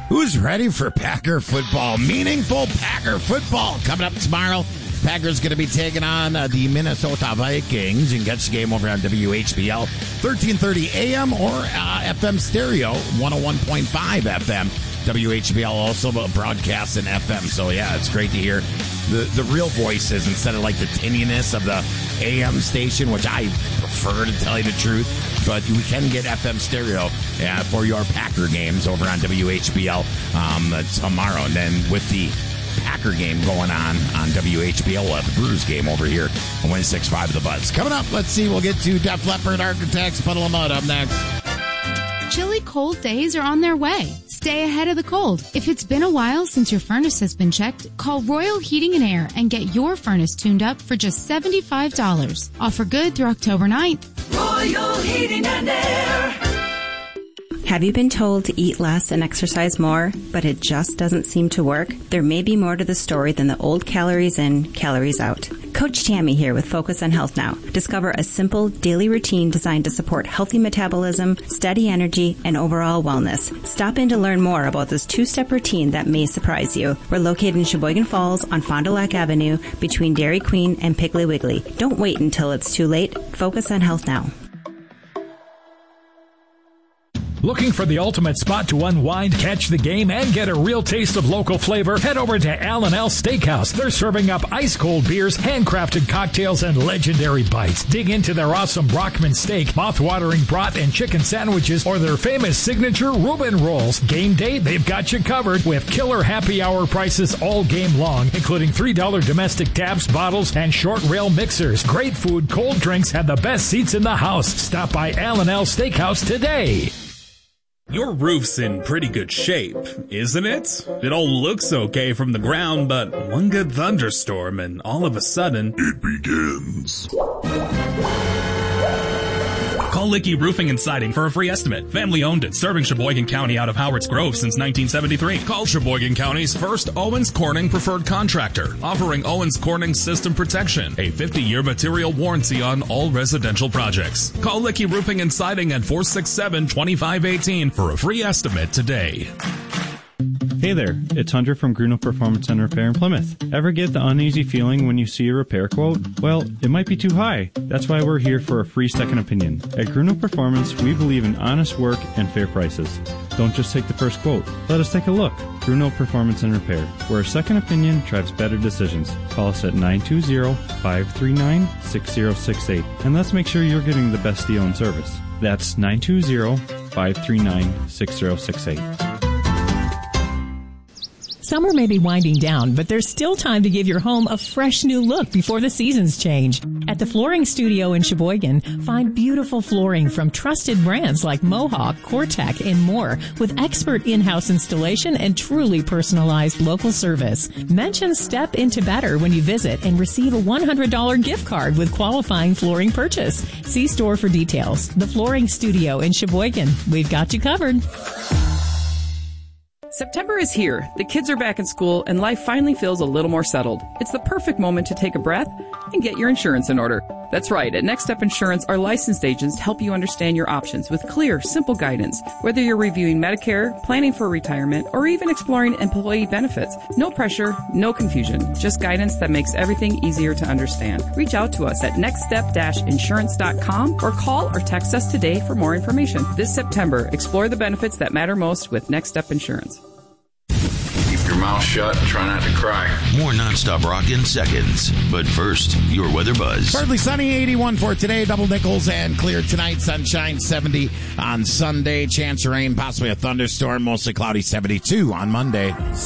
Who's ready for Packer football? Meaningful Packer football coming up tomorrow. Packers going to be taking on the Minnesota Vikings. You can catch the game over on WHBL, 1330 AM or FM stereo, 101.5 FM. WHBL also broadcasts in FM. So, yeah, it's great to hear the real voices instead of like the tinniness of the AM station, which I prefer, to tell you the truth. But we can get FM stereo for your Packer games over on WHBL tomorrow. And then with the Packer game going on WHBL, we'll have the Brewers game over here on 106.5 The Buzz. Coming up, let's see, we'll get to Def Leppard Architects, Puddle of Mud up next. Chilly cold days are on their way. Stay ahead of the cold. If it's been a while since your furnace has been checked, call Royal Heating and Air and get your furnace tuned up for just $75. Offer good through October 9th. Royal Heating and Air. Have you been told to eat less and exercise more, but it just doesn't seem to work? There may be more to the story than the old calories in, calories out. Coach Tammy here with Focus on Health Now. Discover a simple daily routine designed to support healthy metabolism, steady energy, and overall wellness. Stop in to learn more about this two-step routine that may surprise you. We're located in Sheboygan Falls on Fond du Lac Avenue between Dairy Queen and Piggly Wiggly. Don't wait until it's too late. Focus on Health Now. Looking for the ultimate spot to unwind, catch the game, and get a real taste of local flavor? Head over to L&L Steakhouse. They're serving up ice-cold beers, handcrafted cocktails, and legendary bites. Dig into their awesome Brockman steak, mouth-watering brat and chicken sandwiches, or their famous signature Reuben rolls. Game day, they've got you covered with killer happy hour prices all game long, including $3 domestic taps, bottles, and short rail mixers. Great food, cold drinks, and the best seats in the house. Stop by L&L Steakhouse today. Your roof's in pretty good shape, isn't it? It all looks okay from the ground, but one good thunderstorm and all of a sudden, it begins. Call Licky Roofing and Siding for a free estimate. Family owned and serving Sheboygan County out of Howards Grove since 1973. Call Sheboygan County's first Owens Corning preferred contractor, offering Owens Corning system protection, a 50-year material warranty on all residential projects. Call Licky Roofing and Siding at 467-2518 for a free estimate today. Hey there, it's Hunter from Gruno Performance and Repair in Plymouth. Ever get the uneasy feeling when you see a repair quote? Well, it might be too high. That's why we're here for a free second opinion. At Gruno Performance, we believe in honest work and fair prices. Don't just take the first quote. Let us take a look. Gruno Performance and Repair, where a second opinion drives better decisions. Call us at 920-539-6068, and let's make sure you're getting the best deal and service. That's 920-539-6068. Summer may be winding down, but there's still time to give your home a fresh new look before the seasons change. At the Flooring Studio in Sheboygan, find beautiful flooring from trusted brands like Mohawk, Cortec, and more, with expert in-house installation and truly personalized local service. Mention Step Into Better when you visit and receive a $100 gift card with qualifying flooring purchase. See store for details. The Flooring Studio in Sheboygan. We've got you covered. September is here. The kids are back in school and life finally feels a little more settled. It's the perfect moment to take a breath and get your insurance in order. That's right. At Next Step Insurance, our licensed agents help you understand your options with clear, simple guidance. Whether you're reviewing Medicare, planning for retirement, or even exploring employee benefits. No pressure, no confusion. Just guidance that makes everything easier to understand. Reach out to us at nextstep-insurance.com or call or text us today for more information. This September, explore the benefits that matter most with Next Step Insurance. Your mouth shut and try not to cry. More nonstop rock in seconds. But first, your weather buzz. Partly sunny, 81 for today. Double nickels and clear tonight. Sunshine, 70 on Sunday. Chance of rain, possibly a thunderstorm. Mostly cloudy, 72 on Monday.